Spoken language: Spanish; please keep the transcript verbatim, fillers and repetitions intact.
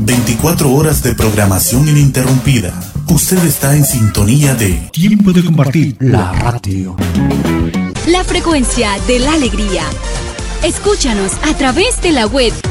veinticuatro horas de programación ininterrumpida. Usted está en sintonía de Tiempo de Compartir, la radio. La frecuencia de la alegría. Escúchanos a través de la web